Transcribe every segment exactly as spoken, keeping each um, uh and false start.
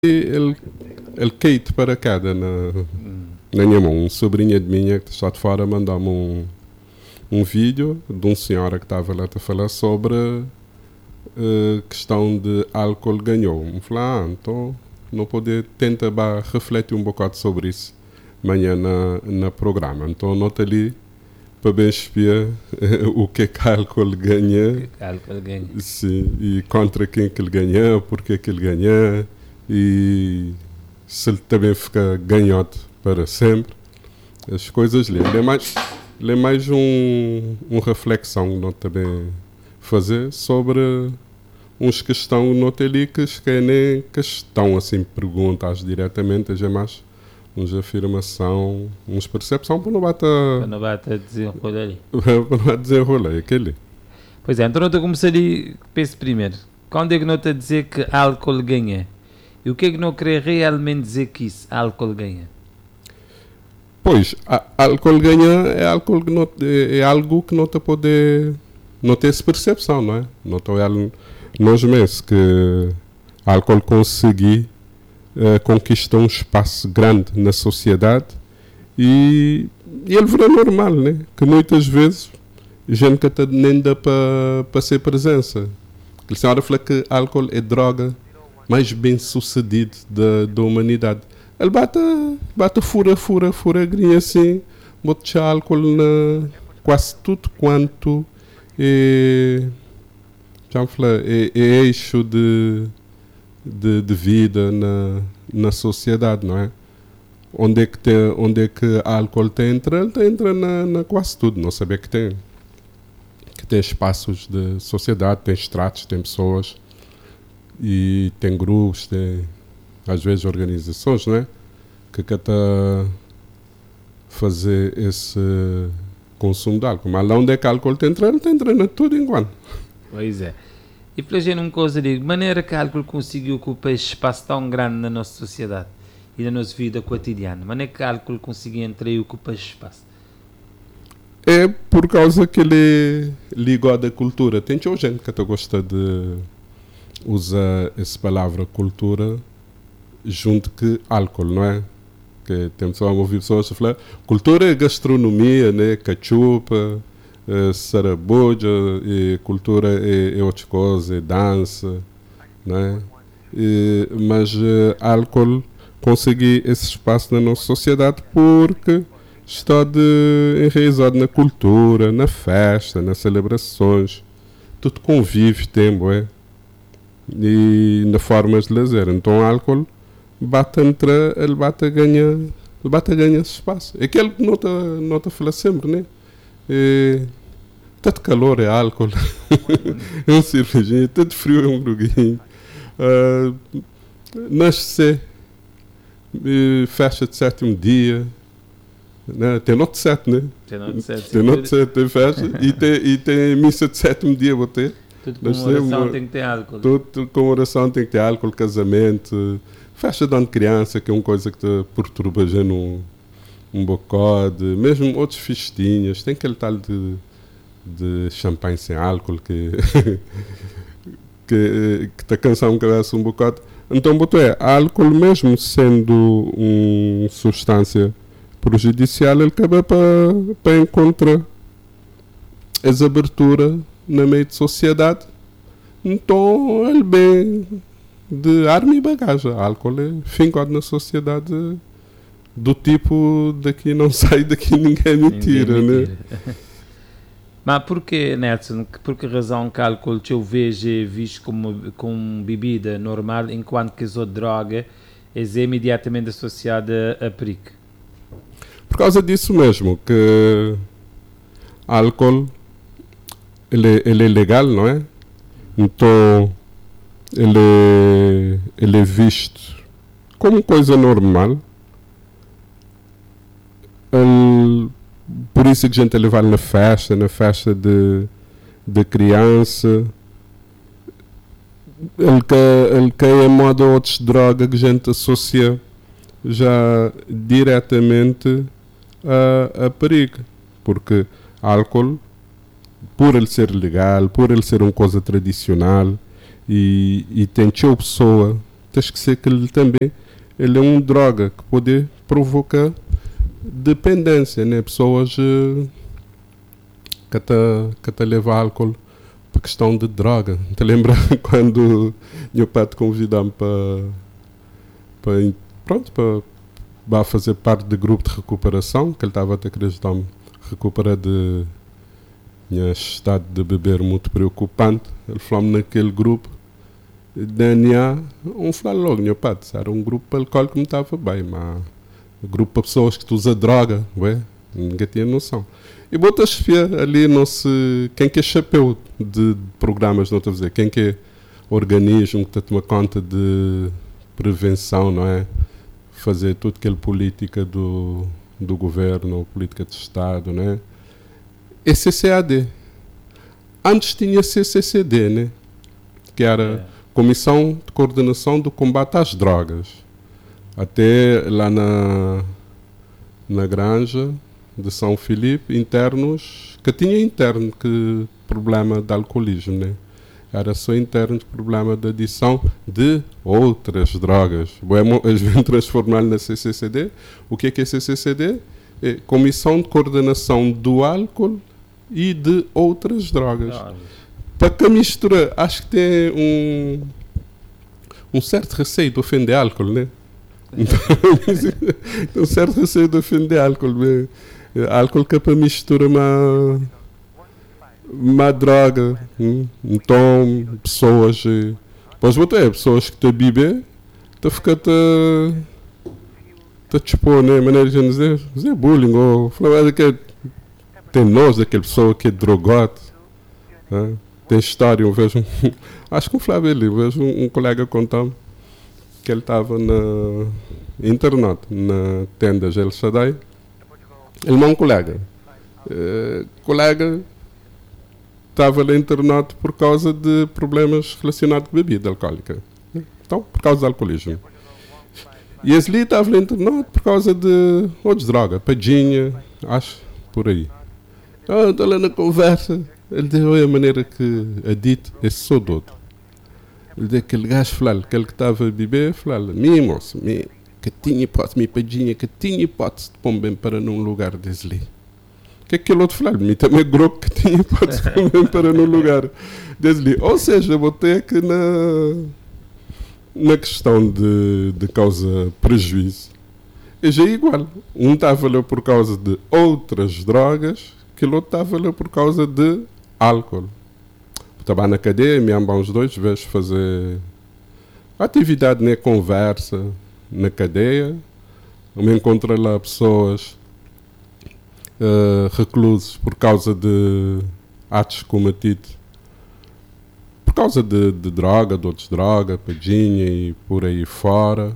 ele, ele caiu de paraquedas na, na minha mão. Um sobrinho de minha que está de fora mandou-me um, um vídeo de uma senhora que estava lá a falar sobre a questão de álcool ganhou. Me falou, ah, então não poder tentar refletir um bocado sobre isso amanhã na, na programa. Então nota ali para bem espiar o que é que álcool ganha, O que é que álcool ganha? sim, e contra quem que ele ganha, porque que ele ganha, e se ele também fica ganhote para sempre. As coisas ali. Ele é mais, ele é mais um, uma reflexão que nós também fazer sobre uns que estão no ali que é nem questão assim, perguntas diretamente, é mais uns afirmação, uns percepção para não bater Para não bater desenrolar ali. para não desenrolar aquele. Pois é, então eu estou a começar a pensar primeiro. Quando é que não está a dizer que álcool ganha? E o que é que não querer realmente dizer que isso, álcool ganha? Pois, a, álcool ganha é, álcool que não, é, é algo que não te pode, não tem essa percepção, não é? Não tô, nós mesmos que álcool conseguir uh, conquistar um espaço grande na sociedade e, e ele vira normal, né? Que muitas vezes a gente que até nem dá para pa ser presença. A senhora fala que álcool é droga mais bem sucedido da, da humanidade. Ele bate, bate fura, fura, fura, grinha assim, bota álcool na quase tudo quanto é, já falar, é, é eixo de, de, de vida na, na sociedade, não é? Onde é que, tem, onde é que álcool tem entra, ele entra na, na quase tudo, não saber que tem. Que tem espaços de sociedade, tem estratos, tem pessoas, e tem grupos, tem às vezes organizações, não é? Que querem fazer esse consumo de álcool. Mas lá onde é que o álcool está entrando, está entrando tudo enquanto. Pois é. E para uma coisa, de maneira que o álcool conseguiu ocupar esse espaço tão grande na nossa sociedade e na nossa vida cotidiana, maneira que o álcool conseguiu entrar e ocupar esse espaço? É por causa que ele é ligado à cultura. Tem gente que gosta de usar essa palavra cultura junto que álcool, não é? Que temos só a ouvir pessoas falar cultura é gastronomia, né? Cachupa, é, saraboja, e cultura é, é outra coisa, é dança, né? E, mas é, álcool conseguir esse espaço na nossa sociedade porque está de, enraizado na cultura, na festa, nas celebrações, tudo convive tempo, é? E na formas de lazer. Então álcool bate entre, ele bate a ganhar, ele bate a ganhar esse espaço. É aquele que nota, nota fala sempre, né? É, tanto calor é álcool, é um cervejinho, tanto frio é um gruguinho. Uh, nasce, festa de sétimo dia, né? Tem noite de sete, né? Tem noite de sete, tem noite de sete, tem festa e tem, e tem missa de sétimo dia, vou ter. Tudo comemoração tem que ter álcool. Tudo comemoração tem que ter álcool, casamento, festa de ano de criança, que é uma coisa que te perturba já num um bocado, mesmo outros festinhas, tem aquele tal de, de champanhe sem álcool que que está cansando um cabeça um bocado. Então, boto é, álcool mesmo sendo uma substância prejudicial, ele acaba para encontrar essa abertura na meio de sociedade. Então ele bem de arma e bagagem. Álcool é fincado na sociedade do tipo daqui não sai, daqui ninguém me tira, ninguém me tira. Né? Mas porquê, Nelson, por que razão que álcool eu vejo é visto como, como bebida normal, enquanto que as outras drogas é imediatamente associada a perigo? Por causa disso mesmo, que álcool ele, ele é legal, não é? Então ele é, ele é visto como coisa normal. Ele, por isso que a gente levar na festa, na festa de, de criança. Ele que, ele que é modo outras drogas que a gente associa já diretamente a, a perigo. Porque álcool, por ele ser legal, por ele ser uma coisa tradicional, e, e tem tchau pessoa tens que ser que ele também ele é uma droga que pode provocar dependência, né? Pessoas uh, que te, que te levam álcool por questão de droga. Te lembra quando meu pai te convidou para, para, pronto, para, para fazer parte do grupo de recuperação, que ele estava até querer ajudar-me a recuperar de minha estado de beber muito preocupante. Ele falou-me naquele grupo D N A, um falou logo, meu pai, era um grupo alcoólico que me estava bem, mas um grupo de pessoas que usam droga, ué, ninguém tinha noção. E botas ver ali, não se, quem que é chapéu de programas, não estou a dizer, quem que é organismo que está a tomar conta de prevenção, não é? Fazer tudo aquela política do, do governo, ou política de Estado, não é? É C C A D. Antes tinha C C C D, né? Que era é. Comissão de Coordenação do Combate às Drogas. Até lá na, na Granja de São Filipe, internos, que tinha interno que problema de alcoolismo, né? Era só interno de problema de adição de outras drogas. Eles vão transformar na C C C D. O que é que é C C C D? É Comissão de Coordenação do Álcool e de outras drogas. Para que a mistura, acho que tem um, um certo receio de ofender álcool, né? Tem um certo receio de ofender álcool. Né? Álcool que é para misturar uma, uma droga. Hein? Então, pessoas... Pois botar, pessoas que estão a beber, estão a ficar... Estão a dispor, né? Maneira de dizer, dizer bullying, ou falar que tem nós daquela pessoa que é drogado. Né? Tem história, eu vejo, acho que o Flávio ali, eu vejo um, um colega contando que ele estava na internato, na tenda El Shaddai. Ele é um colega. Uh, colega estava lá internato por causa de problemas relacionados com bebida alcoólica. Então, por causa do alcoolismo. E esse ali estava lá internato por causa de outras drogas, padinha, acho, por aí. Ah, estou lá na conversa. Ele disse, olha a maneira que é dito, esse sou do outro. Ele disse, aquele gajo falou, aquele que estava a beber, falou, minha moça, minha, que tinha hipótese, minha padinha, que tinha hipótese de pôr bem para num lugar desse ali. Que aquele outro falou, minha também grupo que tinha hipótese de pôr bem para num lugar desse ali. Ou seja, botei aqui na, na questão de, de causa prejuízo. E já é igual. Um estava lá por causa de outras drogas, que o outro estava lá por causa de álcool. Estava na cadeia, me ambam os dois vezes fazer atividade, né, conversa na cadeia. Eu me encontrei lá pessoas uh, reclusos por causa de atos cometidos por causa de, de droga, de outras drogas, padinha e por aí fora.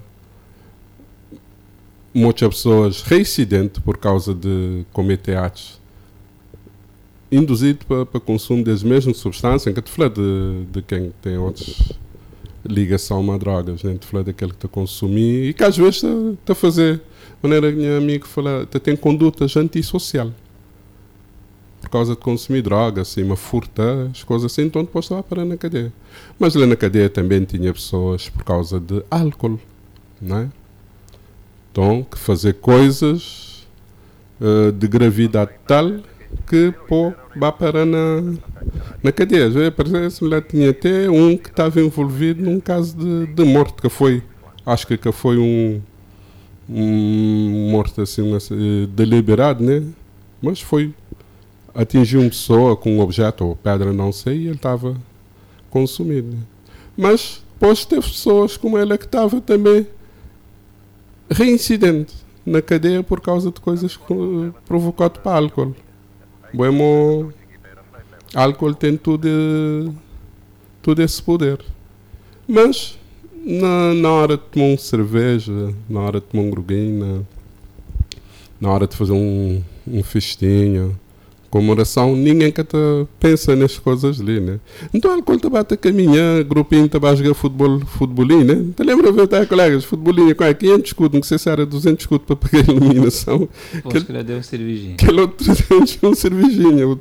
Muitas pessoas reincidentes por causa de cometer atos induzido para, para consumo das mesmas substâncias, que te fala de, de quem tem outras ligação a drogas, né? Te fala daquele que está a consumir e que às vezes está a fazer, de maneira que minha amiga fala, tem condutas antissocial por causa de consumir drogas, assim, uma furta, as coisas assim, então depois estava a parar na cadeia. Mas lá na cadeia também tinha pessoas por causa de álcool, não é? Então, que fazer coisas uh, de gravidade tal que pô, vai parar na, na cadeia. Já parece que lá tinha até um que estava envolvido num caso de, de morte, que foi, acho que, que foi um, um morte assim, um, deliberado, né? Mas foi, atingiu uma pessoa com um objeto ou pedra, não sei, e ele estava consumido. Né? Mas depois teve pessoas como ela que estava também reincidente na cadeia por causa de coisas provocadas para álcool. Bueno, álcool tem tudo, tudo esse poder. Mas na, na hora de tomar uma cerveja, na hora de tomar um groguinho, na, na hora de fazer um, um festinho, comemoração, ninguém que te pensa nas coisas ali, né? Então o álcool te bate a caminhar, grupinho te vai jogar futebol, futebolinho, né? Te lembra ver, tá, colegas, futebolinho, qual é? quinhentos escudos, não sei se era duzentos escudos para pegar a iluminação. Pois que ele deu um cervejinho. Aquele outro trezentos um cervejinho.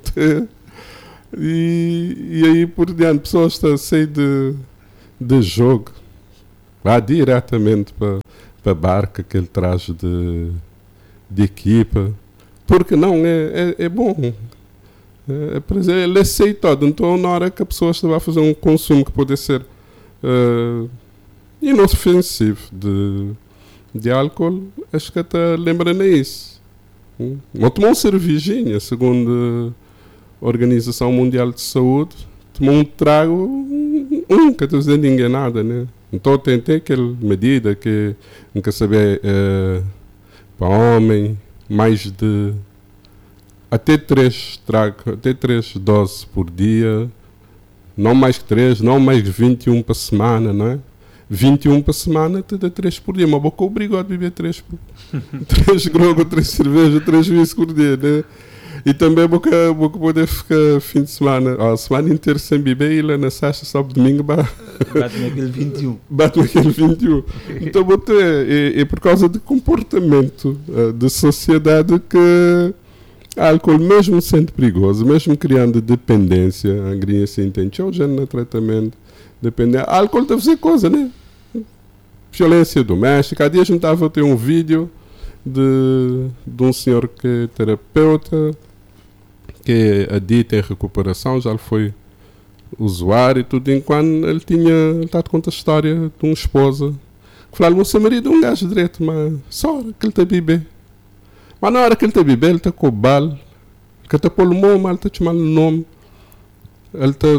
E, e aí por diante, pessoas estão a sair de, de jogo. Vá diretamente para, para a barca que ele traz de, de equipa. Porque não, é, é, é bom. É, por exemplo, ele aceita tudo. Então, na hora que a pessoa está a fazer um consumo que pode ser uh, inofensivo de, de álcool, acho que até lembra-me isso. Hum? Não tomou uma cervejinha, segundo a Organização Mundial de Saúde, tomou um trago, um, um que está dizendo ninguém nada, né? Então, tem, tem aquela medida que não quer saber uh, para homem, mais de até três tragos, até três doses por dia, não mais que três, não mais que vinte e um para semana, não é? vinte e um para semana, te dá três por dia, mas boca obrigado a beber três por três grogos, três cervejas, três whisky por dia, né? E também boca, boca poder ficar fim de semana, a semana inteira sem beber e lá na sexta, sábado, domingo, bah, bate naquele vinte e um. Bate naquele vinte e um. Então, bote, é, é por causa do comportamento uh, da sociedade que álcool, mesmo sendo perigoso, mesmo criando dependência, a grinha se entende, o género de tratamento, dependência, álcool deve ser coisa, né? Violência doméstica. Há dias me estava a ter um vídeo de, de um senhor que é terapeuta, que é adito em recuperação, já foi usuário e tudo, enquanto ele tinha, ele está a contar a história de uma esposa, que falava, o seu marido é um gajo direito, mas só que ele está a beber. Mas na hora que ele está a beber, ele está com o bal, que está pôr o nome, ele está a chamar o nome, ele está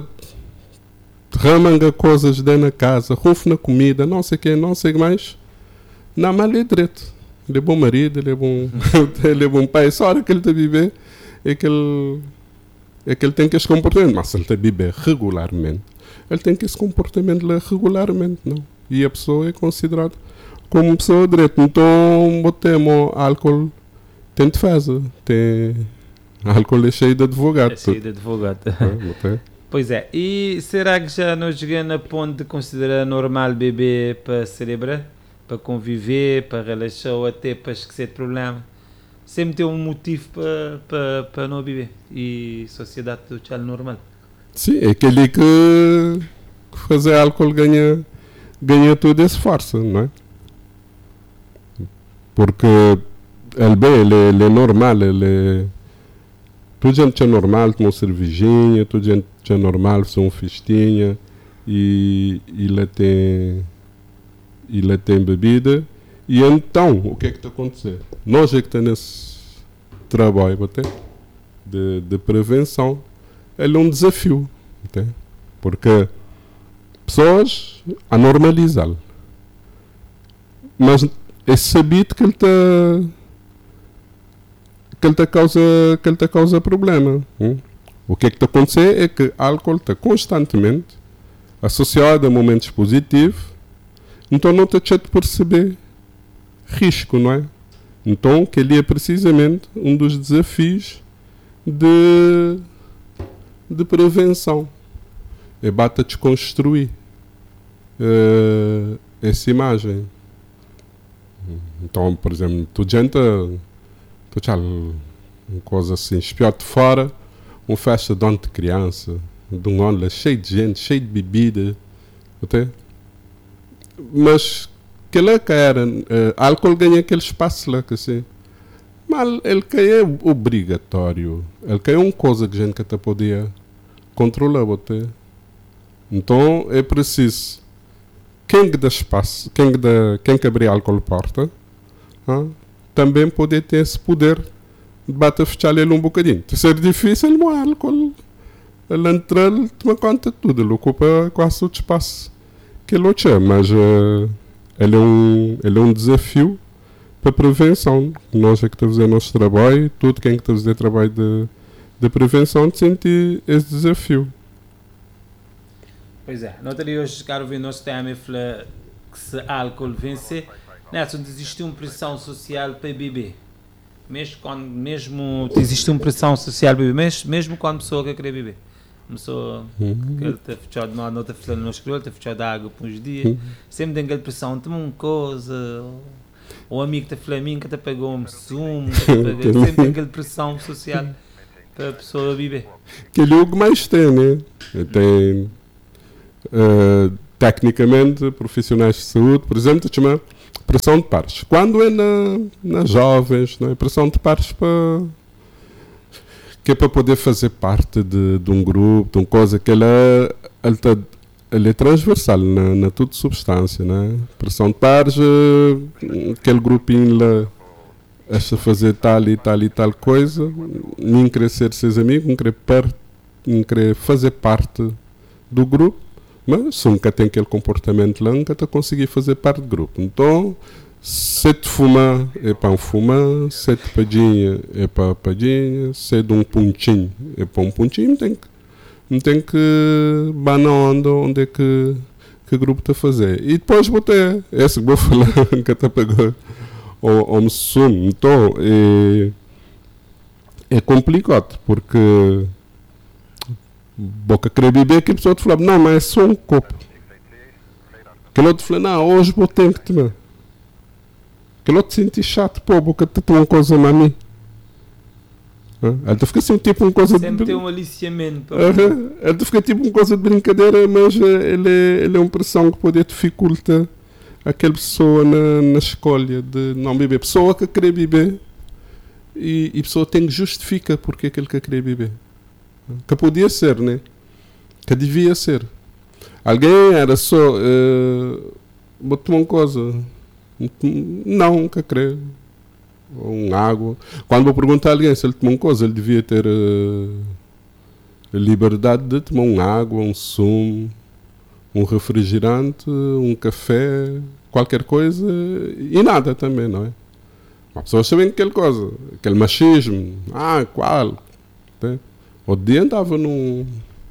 ramanga coisas dentro da casa, rufo na comida, não sei o que, não sei o que mais. Não, mas ele é direito. Ele é bom marido, ele é bom, ele é bom pai. Só a hora que ele está a beber, é que ele, é que ele tem que esse comportamento. Mas se ele está a beber regularmente, ele tem que esse comportamento lá regularmente, não? E a pessoa é considerada como pessoa direita. Então, botemos álcool, tem defesa, tem álcool é cheio de advogado. É cheio de advogado. É, pois é, e será que já não chegamos a ponto de considerar normal beber para celebrar, para conviver, para relaxar ou até para esquecer de problema? Sempre tem um motivo para, para, para não beber e sociedade do tchau normal. Sim, é aquele que, que fazer álcool ganha, ganha todo esse força, não é? Porque ele bem, ele, ele é normal, ele é... Toda gente é normal, tomar uma cervejinha, toda gente é normal, fazer uma festinha e ele tem, ele tem bebida. E então, o que é que está a acontecer? Nós é que estamos nesse trabalho até, de, de prevenção, ele é um desafio, até, porque pessoas a normalizá-lo. Mas é sabido que ele está que ele está causa que ele está causa problema. Hum? O que é que está a acontecer é que o álcool está constantemente associado a momentos positivos, então não está a perceber risco, não é? Então, que ele é precisamente um dos desafios de, de prevenção. É bata desconstruir uh, essa imagem. Então, por exemplo, tu gente, tu já uma coisa assim, espiar de fora, uma festa de ano de criança, de um ano cheio de gente, cheio de bebida, até. Mas que lá que era, uh, álcool ganha aquele espaço lá, que assim. Mas ele que é obrigatório, ele que é uma coisa que a gente até podia controlar, até. Então é preciso quem que dá espaço, quem que, dá, quem que abrir álcool porta, ah, também poder ter esse poder de bater fechar ele um bocadinho. Se ser difícil, ele não álcool, ele entra, ele toma conta de tudo, ele ocupa quase o espaço que ele tinha, mas uh, ele, é um, ele é um desafio para a prevenção. Nós é que estamos a fazer o nosso trabalho, tudo quem que está a fazer trabalho de, de prevenção de sentir esse desafio. Pois é, nós ali hoje, caro ouvir, nós temos a falar que se álcool vencer, Nelson, existe uma pressão social para beber. Mesmo quando, mesmo, existe uma pressão social para beber, mesmo, mesmo quando a pessoa quer querer beber. Uma pessoa uhum. que ele está fechado de mal, não está fechado no escuro, está fechado de água por uns dias, uhum. sempre tem aquela pressão, toma uma coisa, ou o amigo está flamingo, que te pegou um sumo, sempre tem aquela pressão social para a pessoa beber. Que é o que mais tem, né? Tem... Uh, tecnicamente, profissionais de saúde, por exemplo, chama pressão de pares. Quando é na, nas jovens, não é? Pressão de pares para, que é para poder fazer parte de, de um grupo, de uma coisa que ela, ela, tá, ela é transversal na, na toda substância, não é? Pressão de pares, aquele grupinho lá, acha fazer tal e tal e tal coisa, nem querer ser seus amigos, não querer, per, não querer fazer parte do grupo, mas se nunca tem aquele comportamento lá, nunca está conseguir fazer parte do grupo. Então, se te fumar, é para um fumar, se te padinha, é para padinha, se de um pontinho, é para um pontinho, não tem que, não tem que banar na onda onde é que, que o grupo está a fazer. E depois vou ter, esse que vou falar, que está a pegar ou me sumo. Então, é, é complicado, porque boca querer beber, que a pessoa te fala, não, mas é só um copo. Aquele outro fala, não, hoje vou ter que tomar. Aquele outro sente chato, pô, boca te tomar uma coisa a mim. Ele te fica assim, tipo uma coisa sempre de... tem um aliciamento. Uhum. Ele te fica tipo uma coisa de brincadeira, mas ele é, ele é uma pressão que pode dificultar aquela pessoa na, na escolha de não beber. Pessoa que quer beber e, e pessoa tem que justificar porque aquele que quer beber. Que podia ser, né? Que devia ser. Alguém era só uh, vou tomar uma coisa. Não, que quer. Ou um água. Quando vou perguntar a alguém se ele tomou uma coisa, ele devia ter uh, a liberdade de tomar uma água, um sumo, um refrigerante, um café, qualquer coisa e nada também, não é? As pessoas sabem aquela coisa, aquele machismo, ah, qual? Né? Outro dia andava num,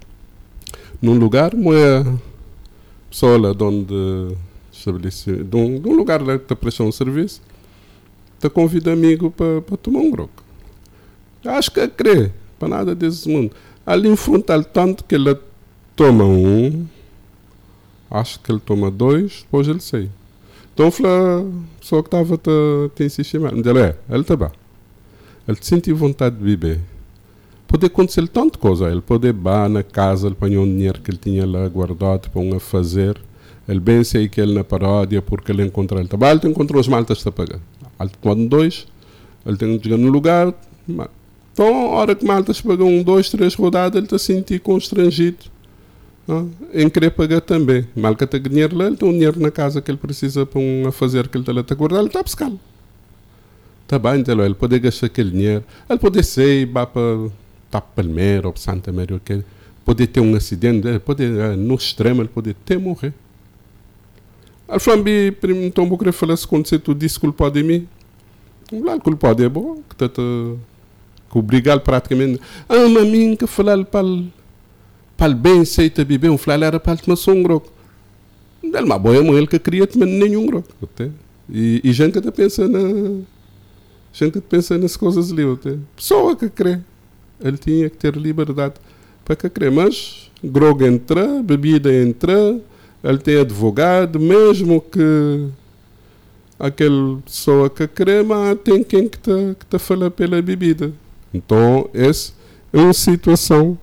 num lugar, uma pessoa lá de onde estabeleci, de um, de um lugar lá que está prestando um serviço, te convida amigo para tomar um grog. Acho que é crer, para nada desse mundo. Ali em frontal, tanto que ele toma um, acho que ele toma dois, depois ele sai. Então, a pessoa que estava a te insistir mais, ele é, ele está bem. Ele sentiu vontade de beber. Pode acontecer tanta coisa. Ele pode ir na casa, ele apanhou um dinheiro que ele tinha lá guardado para um a fazer. Ele bem sei que ele na paródia, porque ele encontrou ele trabalho, ele encontrou as maltas a pagar. Ele tomou dois, ele tem que chegar no lugar. Então, a hora que maltas pagam um, dois, três rodadas, ele está a sentir constrangido. Não? Em querer pagar também. Mal que tem dinheiro lá, ele tem um dinheiro na casa que ele precisa para um a fazer que ele está lá a guardar, ele está a pescar. Está bem, então ele pode gastar aquele dinheiro, ele pode ser, ir para Palmeira ou para Santa Maria, pode ter um acidente, ele pode, no extremo, ele pode até morrer. Ele falou, então vou querer falar se acontecer tudo isso culpado de mim. Lá, culpado é bom, que está que obrigado praticamente. Ah, mas mim que falar para para o bem, aceita beber, um falar era para tomar só um grog. Ele, mas bom, é ele que queria tomar nenhum grog. E, e gente que pensa na... gente que pensa nas coisas ali. Pessoa que crê. Ele tinha que ter liberdade para que crer. Mas grog entra, bebida entra, ele tem advogado, mesmo que aquela pessoa que crê, mas tem quem que está que tá falando pela bebida. Então, essa é uma situação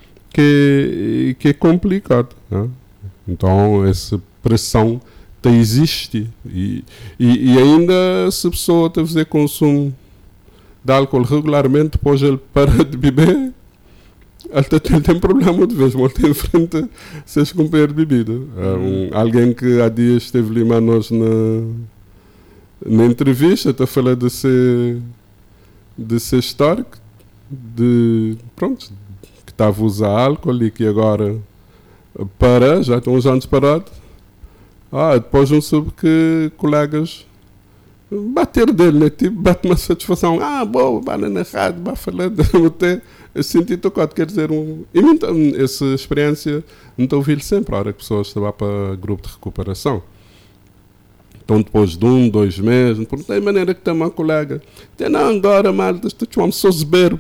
que, que é complicada. Né? Então, essa pressão tá, existe. E, e, e ainda, se a pessoa está a fazer consumo de álcool regularmente, depois ele para de beber, ele, tá, ele tem problema de vez, mas ele enfrenta seus companheiros de bebida. Um, alguém que há dias esteve ali mais nós na, na entrevista, está a falar de ser, de ser histórico, de, pronto, que estava a usar álcool e que agora para, já estão uns anos parado. Ah, depois não soube que colegas bater dele, né? Tipo, bate uma satisfação. Ah, boa, vai na rádio, vai falar de até eu senti tocado, quer dizer, um, e não, essa experiência não estou a ouvir sempre, a hora que pessoas estavam para grupo de recuperação. Então, depois de um, dois meses, perguntei a maneira que está uma colega. Diz, não, agora, malta, estou te chamando, sou zberbo.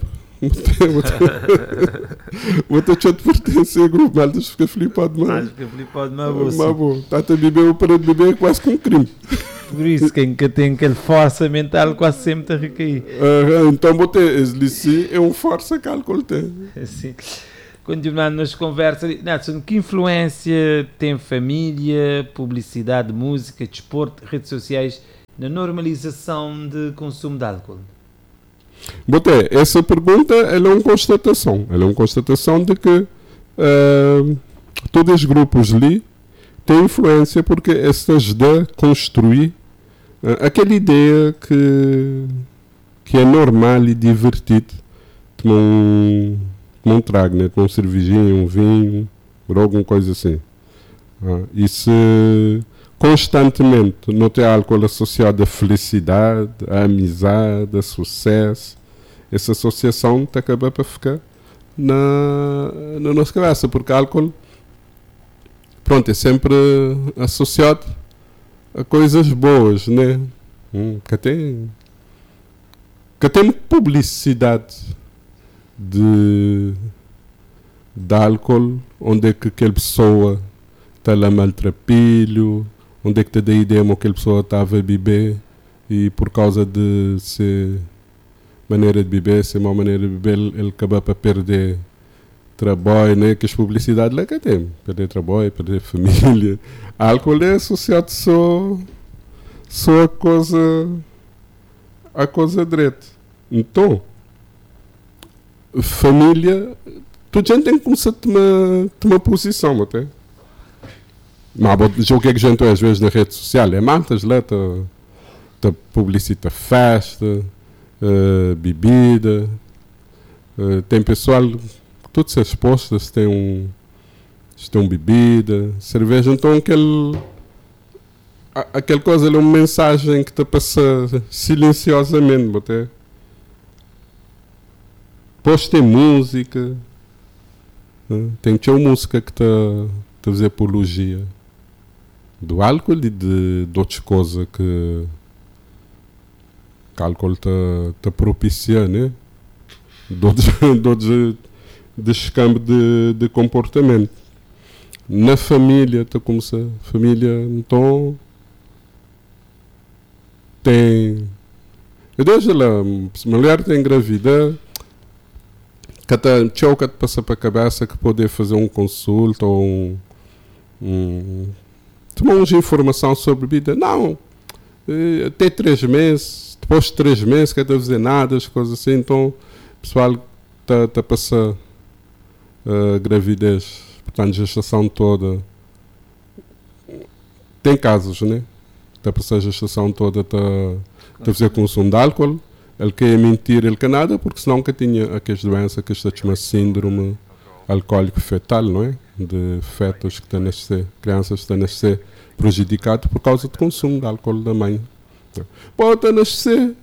Vou ter te pertencer ao grupo, malta, fica flipado, mano. Fica flipado, mas bom. Está a beber ou para de beber é quase com um crime. Por isso, quem tem aquele força mental quase sempre está a recair. Uh, então, vou ter, esse é um força que álcool tem. Sim. continuando nas conversas, Nelson, que influência tem família, publicidade, música, desporto, redes sociais na normalização de consumo de álcool? Boté, essa pergunta ela é uma constatação. Ela é uma constatação de que uh, todos os grupos ali têm influência porque estas ajudam a construir uh, aquela ideia que, que é normal e divertido tomar um, tomar um trago, né? Tomar um cervejinho, um vinho, ou alguma coisa assim. Uh, e se constantemente não tem álcool associado à felicidade, à amizade, a sucesso, essa associação te acaba para ficar na, na nossa cabeça, porque álcool, pronto, é sempre associado a coisas boas, né? Hum, que tem que tem publicidade de, de álcool, onde é que aquela pessoa está lá maltrapilho, onde é que te dá a ideia que aquela pessoa estava a beber e por causa de ser maneira de beber, ser uma maneira de beber, ele acaba para perder trabalho, né? Que as publicidades lá que tem, perder trabalho, perder família. Álcool é associado só, só a coisa, a coisa direita. Então, família, toda gente tem que começar a tomar, tomar posição, até. Mas o que é que a gente às vezes na rede social? É mantas lá, tá publicita festa, uh, bebida, uh, tem pessoal, todas as postas têm um, têm bebida, cerveja, então aquele, a, aquela coisa é uma mensagem que te passa silenciosamente, até. Depois tem música, uh, tem tchau música que te, te faz apologia do álcool e de, de outras coisas que, que o álcool te propicia, né? De outros, de outros descambo de, de comportamento. Na família, te começa, família, então, tem, eu deixo lá, se a mulher tem engravida, que te, tchau que te passa para a cabeça que poder fazer um consulta ou um, um tomamos informação sobre vida. Não, até três meses, depois de três meses, que não dizer nada, as coisas assim. Então, o pessoal está tá a passar a gravidez, portanto, gestação toda. Tem casos, né? Está a passar a gestação toda, está a fazer consumo de álcool. Ele quer mentir, ele quer nada, porque senão que tinha aquelas doenças que está chamando síndrome alcoólico fetal, não é? De fetos que estão a nascer, crianças que estão a nascer prejudicados por causa do consumo de álcool da mãe. Pode nascer,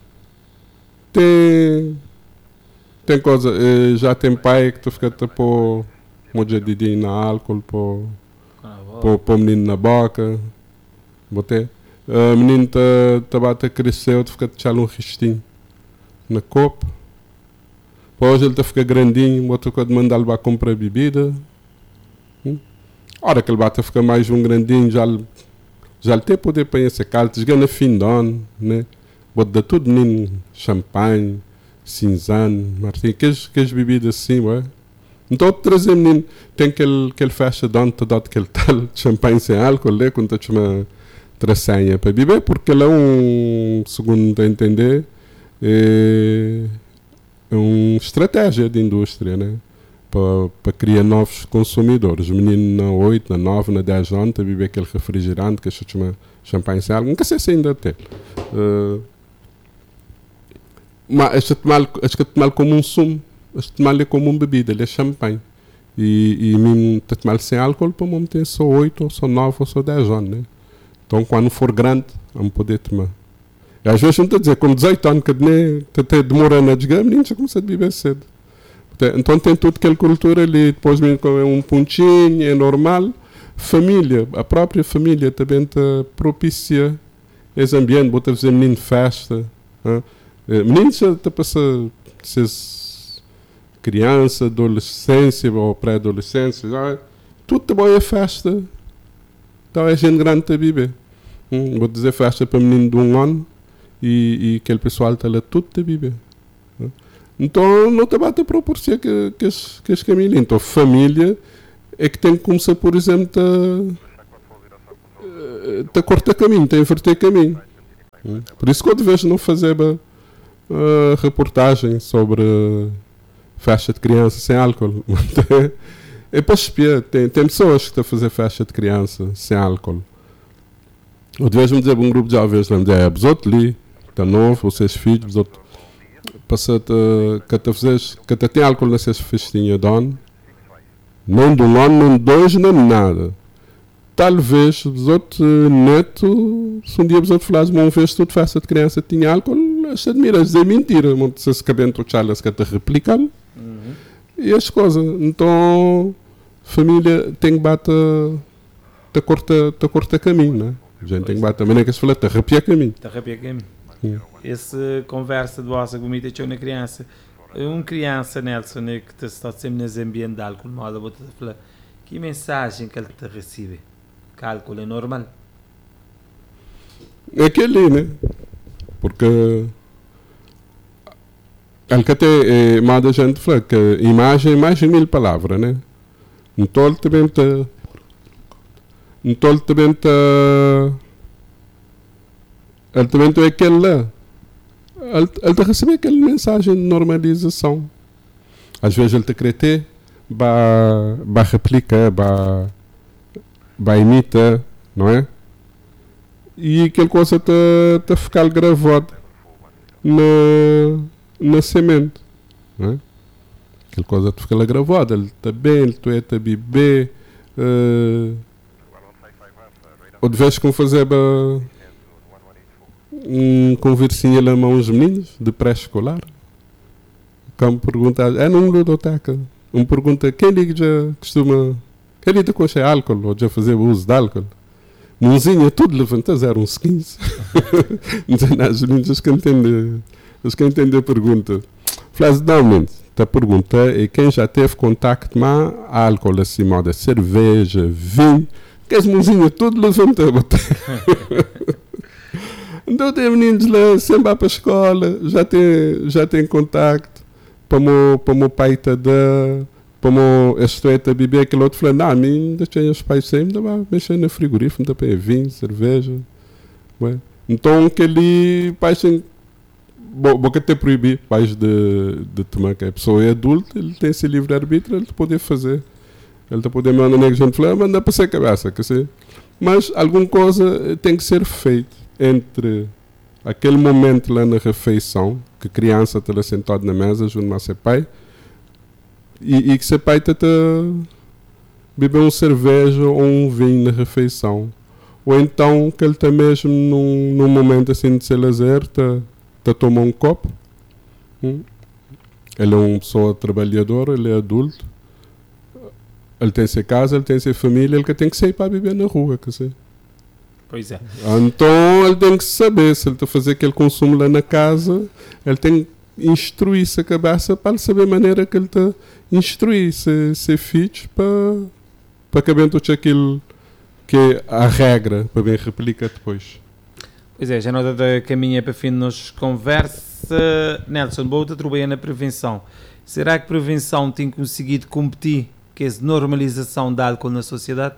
tem, tem coisa, já tem pai que tu fica a pôr um dedinho na álcool, pôr o menino na boca, botei. O menino está tá, a crescer, tu fica a deixar um restinho na copa. Depois ele está a ficar grandinho, bota o mandar ele comprar bebida. Hum? A hora que ele bate a ficar mais um grandinho, já já ele tem poder para esse caldo, chega no fim do ano, né? Bota tudo menino, champanhe, cinzano, martim, que as bebidas assim, ué. Então, trazer menino, tem aquele, aquele festa de ano, te dá aquele tal champanhe sem álcool, né? Quando tu chama traçanha para beber, porque ele é um, segundo a entender, é é uma estratégia de indústria, né? Para criar novos consumidores. Os meninos na oito, na nove, na dez anos, a beber aquele refrigerante que se chama champanhe sem álcool. Nunca sei se ainda tem. Uh, mas este tomar, este tomar como um sumo, este tomar é como uma bebida, ele é champanhe. E, e mim tomar sem álcool, para mim tem só oito, ou só nove, ou só dez anos, né? Então, quando for grande, vamos poder tomar. E às vezes não estou a dizer, com dezoito anos, que até demorando a desgar, menino já começa a beber cedo. Então tem toda aquela cultura ali, depois é um pontinho, é normal. Família, a própria família também te propicia esse ambiente, bota a fazer menino festa. Hein? Menino já está a passar, se criança, adolescência ou pré-adolescência, tudo também é festa. Então é gente grande a beber. Hum, vou dizer festa para menino de um ano. E, e aquele pessoal está lá tudo a beber. Então não te bate a proporção que, que, es, que es caminho. Então família é que tem que começar, por exemplo, a, a cortar caminho, a inverter caminho. Por isso que eu de vez não fazer uh, reportagem sobre festa de criança sem álcool. É para espiar. Tem, tem pessoas que estão a fazer festa de criança sem álcool. Eu de vez me dizer um grupo de jovens, me dizer, é, besoto ali, está novo, vocês filhos, besoto, passa que te fazes, que te tem álcool nessas festinhas de ano, não de um ano, não de dois, nem nada. Talvez, besoto neto, se um dia besoto falares, uma vez tudo festa de criança tinha álcool, se admiras, é mentira, se se cabento Charles que te replicam, uhum. E as coisas. Então, família tem que bater, te corta, te corta caminho, né? A gente tem que bater, também é que se fala, te arrepia caminho. Te arrepia caminho. Hum. Essa conversa de vossa comida tinha na criança. Um criança, Nelson, né, que está sempre nesse ambiente de álcool, mal, eu vou te falar, que mensagem que ele te recebe? Que álcool é normal? É aquele, né? Porque ele que até é mais da gente fala que a imagem é mais de mil palavras, né? Então ele também está. Então ele também está. Ele também tem aquele lá. Ele, ele está a receber aquela mensagem de normalização. Às vezes ele te quer ter, vai replicar, vai imitar, não é? E aquela coisa está a ficar gravada na, na semente, não é? Aquela coisa está a ficar gravada. Ele está bem, ele está a beber. Uh, ou de vez que fazer um conversinha lá com os meninos de pré-escolar. Como pergunta, é num ludoteca. Um pergunta, quem liga já costuma, quem lida com esse álcool, ou já fazer uso de álcool? Mãozinha, tudo levanta, zero, uns quinze. Não sei nada, os meninos, os que entendem, os que entendem a pergunta. Flas, não, mente, a pergunta é quem já teve contacto com álcool, assim, moda cerveja, vinho, que as mãozinhas, tudo levanta. Então tem meninos lá, sempre vai para a escola, já tem, já tem contacto, para o para meu pai te dar, para o meu estreito a beber, aquele outro fala, não, a mim deixa os pais sempre, vai mexer no frigorífico, não tem vinho, cerveja. Ué. Então aquele pai tem, vou até proibir pais de, de tomar, que a pessoa é adulta, ele tem esse livre-arbítrio, ele pode fazer. Ele está podendo mandar a gente falar, manda para ser cabeça, que sei. Mas alguma coisa tem que ser feita entre aquele momento lá na refeição, que a criança está sentada na mesa junto ao seu pai, e, e que seu pai está a beber uma cerveja ou um vinho na refeição. Ou então que ele está mesmo num, num momento assim de ser lazer, está a tomar um copo. Hum? Ele é uma pessoa trabalhadora, ele é adulto. Ele tem sua casa, ele tem sua família, ele que tem que sair para beber na rua, quer dizer. Pois é. Então ele tem que saber, se ele está a fazer aquele consumo lá na casa, ele tem que instruir-se a cabeça para ele saber a maneira que ele está a instruir seus filhos para, para que bem tudo aquilo que é a regra, para bem replicar depois. Pois é, já nota da caminha para fim de nos conversa. Nelson, vou-te trabalhar na prevenção. Será que a prevenção tem conseguido competir com essa normalização de álcool na sociedade?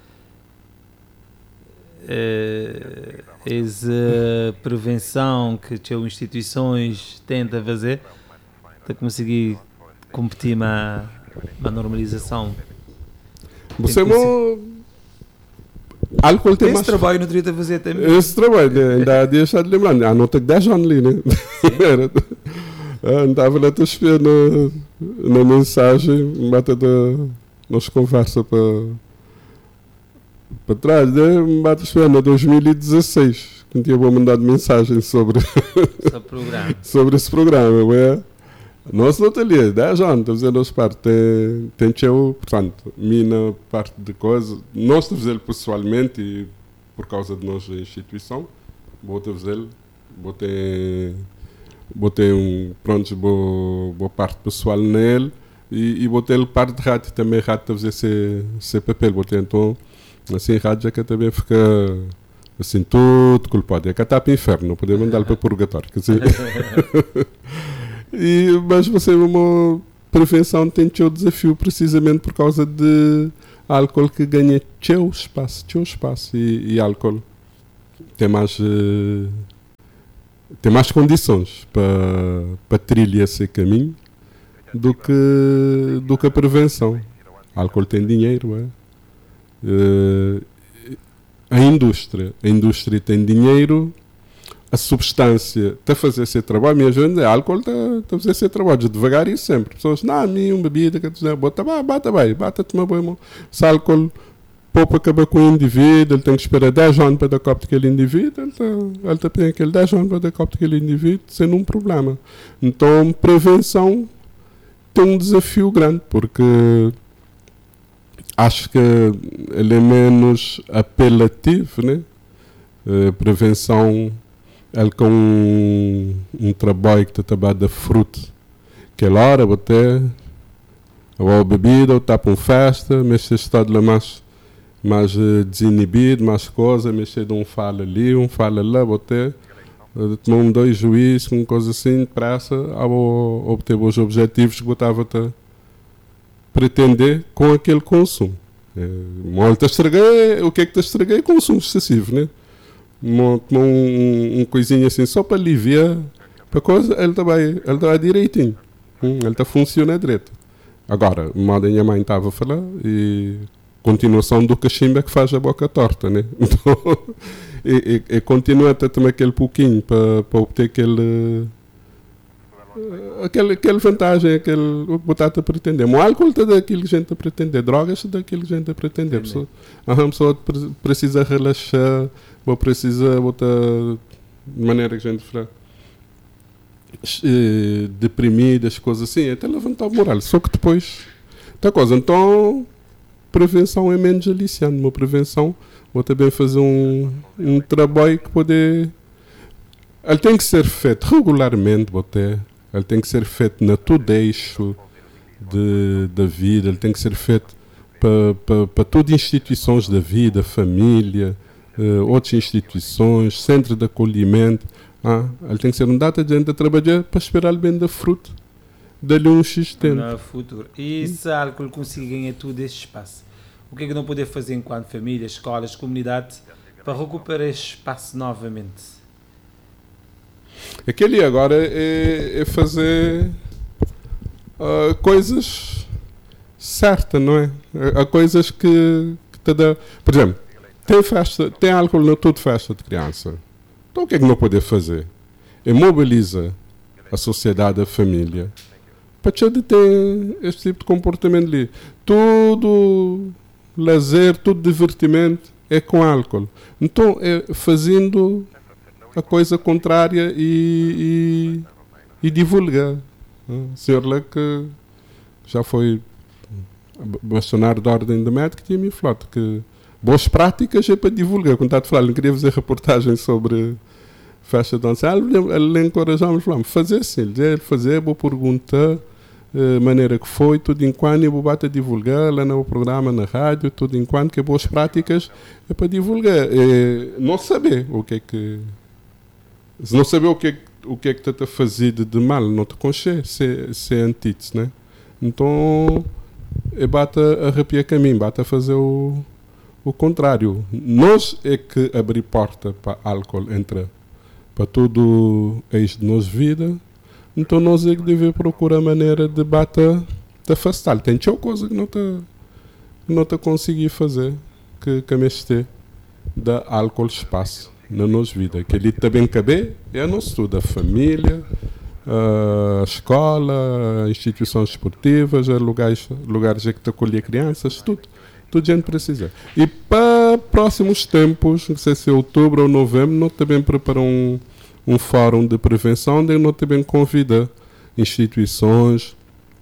Uh, essa prevenção que as instituições tentam fazer para conseguir competir na normalização. Você é bom. Álcool tem esse mais trabalho não teria a fazer também. Esse trabalho, ainda há dias de lembrar, ah, não tem dez anos ali, né? Andava lá a espiar na, na mensagem, bate da nossa conversa para para trás, né? Bate a espiar na dois mil e dezasseis, que tinha mandado mensagem sobre, programa. sobre esse programa, é? Nós não temos dez anos, estamos a nossa parte, tem, tem teu, portanto, minha parte de coisa, nós estamos a fazer pessoalmente e por causa de nossa instituição, vou te fazer, vou ter, vou ter um, pronto, boa, boa parte pessoal nele e, e vou ter parte de rádio também, rádio a fazer esse, esse papel, vou ter então, assim, rádio é que também fica assim, tudo culpado, é que está para o inferno, não podemos mandar para o purgatório, quer dizer. E, mas você, uma prevenção tem seu desafio precisamente por causa de álcool que ganha seu espaço, seu espaço e, e álcool tem mais uh, tem mais condições para para trilhar esse caminho do que do que a prevenção. Álcool tem dinheiro, é. Uh, a indústria, a indústria tem dinheiro. A substância está a fazer esse trabalho, minha gente, é álcool está a fazer esse trabalho, devagar e sempre. Pessoas, não, a mim, uma bebida, que tu bota, bata bem, bata-te uma boa. Se álcool pouco acaba com o indivíduo, ele tem que esperar dez anos para dar copo daquele indivíduo, ele está ele tá pedindo aquele dez anos para dar copo daquele indivíduo, sem um problema. Então, prevenção tem um desafio grande, porque acho que ele é menos apelativo, né? Uh, prevenção. Ele com um, um trabalho que está trabalhando da fruta, que é hora, até a bebida, ou está para uma festa, mas se está lá mais, mais uh, desinibido, mais coisa, mexer de um fala ali, um fala lá, até tomar um dois juízes, uma coisa assim, depressa, a obter os objetivos que botava a pretender com aquele consumo. É, mal te estraguei, o que é que te estraguei? Consumo excessivo, né? Um, um, um coisinha assim só para aliviar para coisa, ele está ele tá direitinho, hum, ele está funcionando direito. Agora, modo a minha mãe estava a falar e continuação do cachimbo é que faz a boca torta, né? Então, e, e, e continua a ter aquele pouquinho para, para obter aquele aquele, aquele vantagem, aquele botar a pretender. O álcool está daquilo que a gente está a pretender, drogas está daquilo que a gente está a pretender. A pessoa, a pessoa precisa relaxar, ou precisa botar de maneira que a gente fala deprimida, as coisas assim, até levantar o moral. Só que depois tá coisa. Então, prevenção é menos aliciante. Uma prevenção, vou também fazer um, um trabalho que poder. Ele tem que ser feito regularmente, boté. Ele tem que ser feito na todo eixo de, da vida, ele tem que ser feito para pa, pa todas as instituições da vida, família, uh, outras instituições, centro de acolhimento. Ah, ele tem que ser um data de gente a trabalhar para esperar bem da fruta, dali um X tempo. No futuro. E se a álcool conseguir ganhar todo esse espaço, o que é que não poder fazer enquanto família, escolas, comunidade, para recuperar esse espaço novamente? Aquele agora é, é fazer uh, coisas certas, não é? Há coisas que, que te dá. Por exemplo, tem festa, tem álcool na toda festa de criança. Então o que é que não pode fazer? É mobiliza a sociedade, a família, para te ter este tipo de comportamento ali. Tudo lazer, tudo divertimento é com álcool. Então é fazendo a coisa contrária e, e, e divulgar. O senhor lá que já foi bastonário da Ordem da Médica tinha me falado que boas práticas é para divulgar. Quando está a falar, ele queria fazer reportagem sobre festa de dança. Ele encorajava-me, falava, fazer assim, ele fazer, vou perguntar a maneira que foi, tudo enquanto eu vou bater a divulgar lá no programa, na rádio, tudo enquanto que boas práticas é para divulgar. É, não saber o que é que se não saber o que é, o que, é que está a fazer de, de mal, não te conche, se, se é antítese, né? Então, é bata a arrepiar caminho, bata a fazer o, o contrário. Nós é que abrir porta para álcool entrar para todo eixo de nossa vida, então nós é que devemos procurar maneira de bata de afastar. Tem tchau coisa que não está não tá conseguir fazer, que, que me este dá álcool espaço na nossa vida, que ele também cabe é nosso tudo, a família, a escola, instituições esportivas, lugares, lugares que te acolher crianças, tudo, tudo a gente precisa. E para próximos tempos, não sei se é outubro ou novembro, nós também preparamos um, um fórum de prevenção, onde nós também convida instituições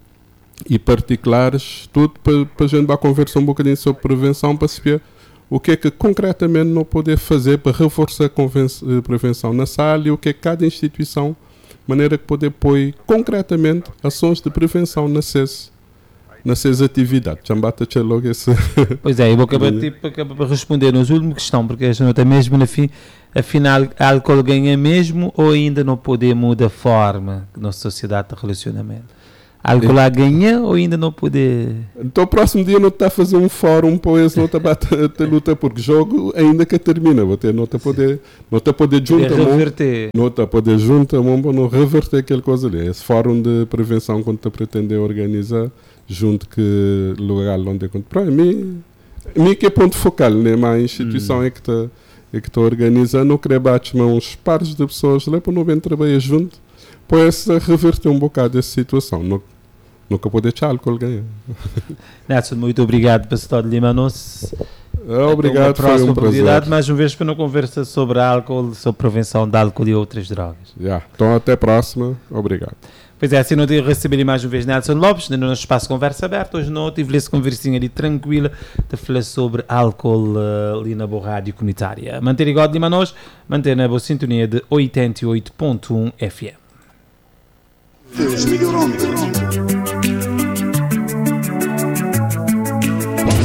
e particulares, tudo para, para a gente vai conversar um bocadinho sobre prevenção, para se ver o que é que concretamente não poder fazer para reforçar a prevenção na sala e o que é que cada instituição, de maneira que poder pôr concretamente ações de prevenção nessas, nessas atividades. Já bata logo esse... Pois é, eu vou acabar tipo, para responder nos últimos questão, porque esta nota mesmo na fim, Afinal, álcool ganha mesmo ou ainda não pode mudar a forma que nossa sociedade de relacionamento? Álcool lá ganha ou ainda não pode? Então, o próximo dia não está a fazer um fórum para esse não está a luta, porque o jogo ainda que termina. Você não está a poder, não está a poder juntar, reverter. Não está a poder juntar, para não reverter aquela coisa ali. Esse fórum de prevenção quando está a pretender organizar, junto que lugar onde é que para mim, mim que é ponto focal, né? Mas a instituição hum. é que está é que está organizando, não querer bater uns pares de pessoas lá para não bem trabalhar junto, para reverter um bocado essa situação. Não, nunca pode deixar álcool ganhar. Nelson, muito obrigado por estar de Limanos. Obrigado, foi um prazer. Mais uma vez para uma conversa sobre álcool, sobre prevenção de álcool e outras drogas. Yeah. Então até a próxima. Obrigado. Pois é, assim não tive receber mais uma vez Nelson Lopes, no nosso espaço Conversa Aberta. Hoje não tive essa conversinha ali tranquila de falar sobre álcool uh, ali na boa rádio comunitária. Manter igual de Limanos, manter na boa sintonia de oitenta e oito ponto um F M. Deus melhorando.